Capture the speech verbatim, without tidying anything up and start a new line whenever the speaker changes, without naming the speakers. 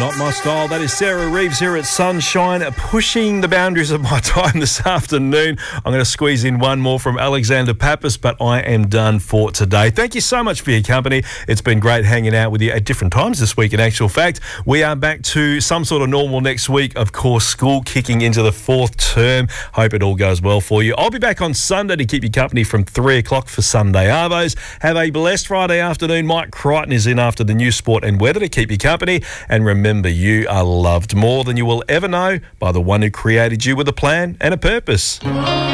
Not my style. That is Sarah Reeves here at Sunshine, pushing the boundaries of my time this afternoon. I'm going to squeeze in one more from Alexander Pappas, but I am done for today. Thank you so much for your company. It's been great hanging out with you at different times this week. In actual fact, we are back to some sort of normal next week. Of course, school kicking into the fourth term. Hope it all goes well for you. I'll be back on Sunday to keep you company from three o'clock for Sunday Arvos. Have a blessed Friday afternoon. Mike Crichton is in after the news, sport and weather to keep you company. And remember, Remember, you are loved more than you will ever know by the one who created you with a plan and a purpose.